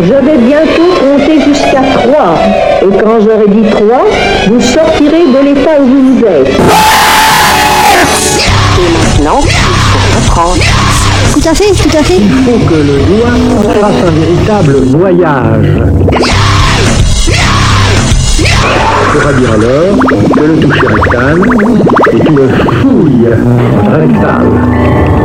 Je vais bientôt compter jusqu'à 3. Et quand j'aurai dit 3, vous sortirez de l'état où vous êtes. Et maintenant, il faut reprendre. Tout à fait, tout à fait. Il faut que le doigt fasse un véritable voyage. On pourra dire alors que le toucher rectal est une fouille rectale.